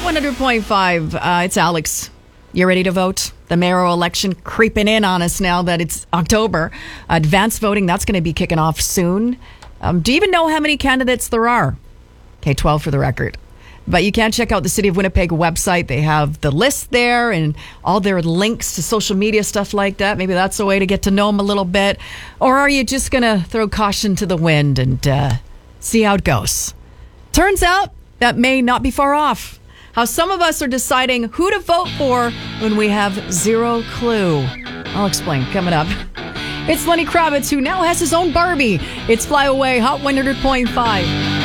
100.5. It's Alex. You ready to vote? The mayoral election creeping in on us now that it's October. Advanced voting, that's going to be kicking off soon. Do you even know how many candidates there are? Okay, 12 for the record. But you can check out the City of Winnipeg website. They have the list there and all their links to social media, stuff like that. Maybe that's a way to get to know them a little bit. Or are you just going to throw caution to the wind and see how it goes? Turns out that may not be far off. How some of us are deciding who to vote for when we have zero clue. I'll explain coming up. It's Lenny Kravitz, who now has his own Barbie. It's Fly Away, Hot 100.5.